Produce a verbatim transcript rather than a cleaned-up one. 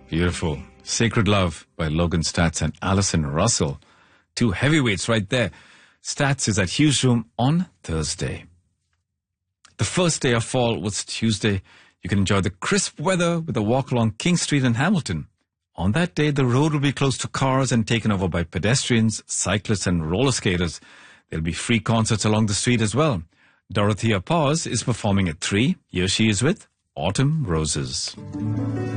Beautiful. Sacred Love by Logan Statz and Alison Russell. Two heavyweights right there. Statz is at Hughes Room on Thursday. The first day of fall was Tuesday. You can enjoy the crisp weather with a walk along King Street in Hamilton. On that day, the road will be closed to cars and taken over by pedestrians, cyclists and roller skaters. There'll be free concerts along the street as well. Dorothea Paz is performing at three. Here she is with Autumn Roses.